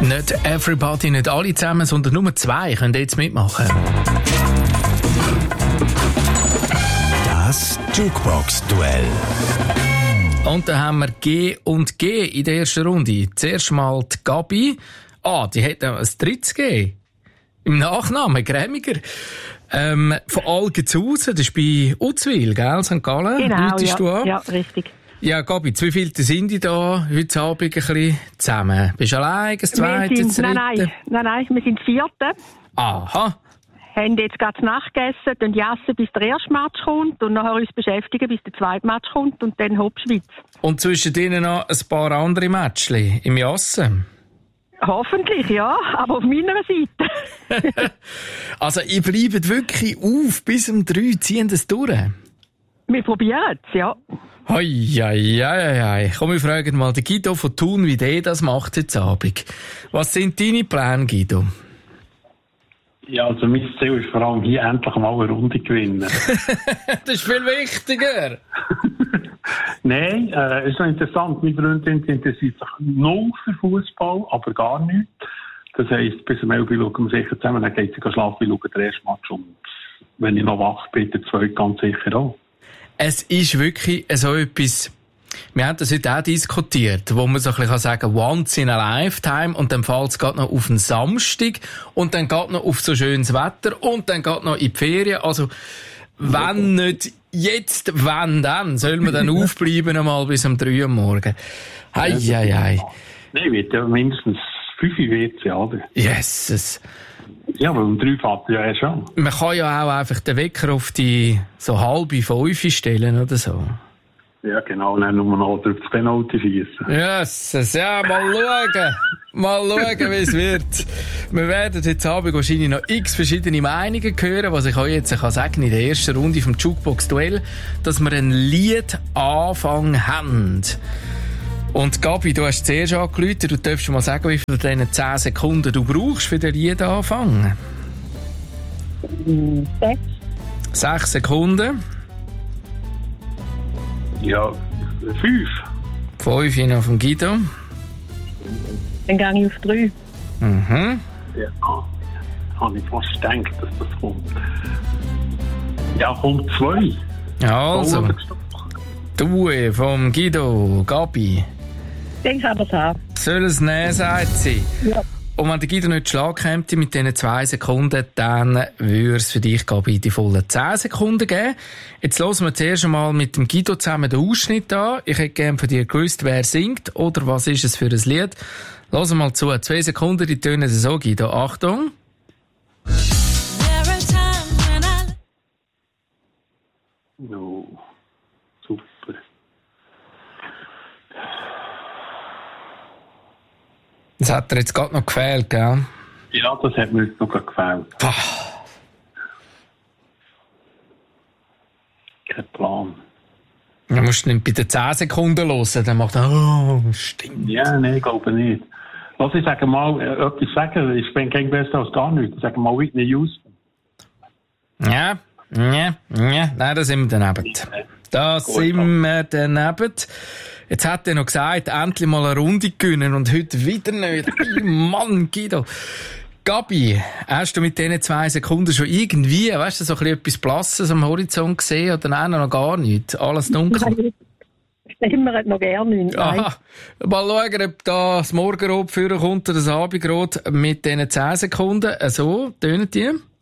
Nicht everybody, nicht alle zusammen, sondern nur 2 können jetzt mitmachen. Das Jukebox-Duell. Und dann haben wir G und G in der ersten Runde. Zuerst mal die Gabi. Die hat ein drittes G. Im Nachnamen, Grämiger. Von Algenzhausen, das ist bei Uzwil, gell, St. Gallen? Genau, Du an? ja, richtig. Ja, Gabi, wie viele sind die da heute Abend ein bisschen zusammen? Bist du allein, das zweite, das dritte? Nein, wir sind 4. Aha. Haben jetzt gerade Nacht gegessen, dann jassen, bis der erste Match kommt und nachher uns beschäftigen, bis der zweite Match kommt und dann hopp Schweiz. Und zwischen denen noch ein paar andere Matchli im Jassen? Hoffentlich, ja, aber auf meiner Seite. Also, ihr bleibt wirklich auf bis um 3, ziehen das durch? Wir probieren es, ja. Hei. Komm, wir fragen mal den Guido von Thun, wie der das macht heute Abend. Was sind deine Pläne, Guido? Ja, also mein Ziel ist vor allem hier endlich mal eine Runde gewinnen. Das ist viel wichtiger. Nein, ist noch interessant. Meine Freundin interessiert sich null für Fußball, aber gar nicht. Das heisst, bis um 11 Uhr schauen wir sicher zusammen, dann geht sie schlafen, wir schauen den ersten Match und wenn ich noch wach bin, der zweite ganz sicher auch. Es ist wirklich so etwas, wir haben das heute auch diskutiert, wo man so ein bisschen sagen kann, once in a lifetime, und dann fällt es gerade noch auf den Samstag und dann geht noch auf so schönes Wetter und dann geht noch in die Ferien. Also, wenn nicht jetzt, wenn dann, soll man dann aufbleiben einmal bis um 3 Uhr morgen. Hei. Nein, wird ja mindestens 5 Uhr wird ja, oder? Jesus. Ja, aber um 3 fährt ja schon. Man kann ja auch einfach den Wecker auf die so 4:30 stellen oder so. Ja, genau, dann nur noch auf das Penalty schiessen. Jesus, ja, mal schauen. Mal schauen, wie es wird. Wir werden heute Abend wahrscheinlich noch x verschiedene Meinungen hören, was ich euch jetzt kann sagen in der ersten Runde vom Jukebox-Duell, dass wir einen Liedanfang haben. Und Gabi, du hast zuerst angerufen, du darfst mal sagen, wie viel von diesen 10 Sekunden du brauchst für den Liedanfang. 6. 6 Sekunden. Ja, 5. 5 noch vom Guido. Dann gehe ich auf 3. Mhm. Ja, habe ich fast gedacht, dass das kommt. Ja, kommt 2. Also, du vom Guido, Gabi. Dann kann das haben. Soll es nehmen, sagt sie. Ja. Und wenn der Guido nicht Schlag käme mit diesen 2 Sekunden, dann würde es für dich, Gabi, die vollen 10 Sekunden geben. Jetzt hören wir zuerst einmal mit dem Guido zusammen den Ausschnitt an. Ich hätte gerne von dir gewusst, wer singt oder was ist es für ein Lied. Hören wir mal zu. 2 Sekunden, die tönen so, Guido. Achtung. No. Super. Das hat dir jetzt gerade noch gefehlt, gell? Ja, das hat mir jetzt noch gefällt. Kein Plan. Du musst nicht bei den 10 Sekunden hören, dann macht er, stimmt. Ja, nein, glaube nicht. Lass ich sagen mal, etwas sagen, ich bin kein besser als gar nichts. Sag mal Whitney Houston. Ja, nein, da sind wir daneben. Da sind wir daneben. Jetzt hat er noch gesagt, endlich mal eine Runde gewinnen und heute wieder nicht. Mann, Guido. Gabi, hast du mit diesen 2 Sekunden schon irgendwie, weißt du, so ein bisschen etwas Blasses am Horizont gesehen oder nein, noch gar nichts? Alles dunkel? Immer noch gerne nicht. Aha. Mal schauen, ob da das Morgenrot vorkommt oder das Abendrot mit diesen 10 Sekunden. So, tönen die?